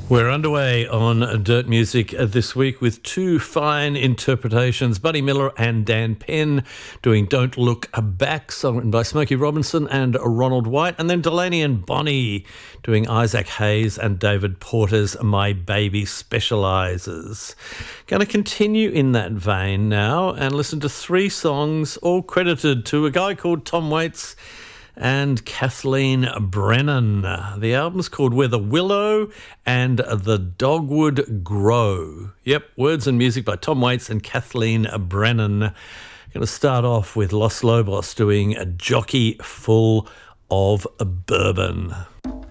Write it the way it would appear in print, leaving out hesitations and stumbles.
We're underway on Dirt Music this week with two fine interpretations. Buddy Miller and Dan Penn doing Don't Look Back, song written by Smokey Robinson and Ronald White. And then Delaney and Bonnie doing Isaac Hayes and David Porter's My Baby Specializes. Going to continue in that vein now and listen to three songs, all credited to a guy called Tom Waits and Kathleen Brennan. The album's called Where the Willow and the Dogwood Grow. Yep, words and music by Tom Waits and Kathleen Brennan. Going to start off with Los Lobos doing A Jockey Full of Bourbon.